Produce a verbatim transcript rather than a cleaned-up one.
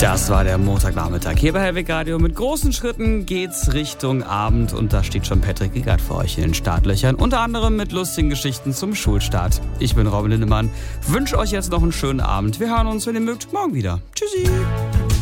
Das war der Montagnachmittag hier bei Hellweg Radio. Mit großen Schritten geht's Richtung Abend und da steht schon Patrick Giegert für euch in den Startlöchern. Unter anderem mit lustigen Geschichten zum Schulstart. Ich bin Robin Lindemann, wünsche euch jetzt noch einen schönen Abend. Wir hören uns, wenn ihr mögt, morgen wieder. Tschüssi!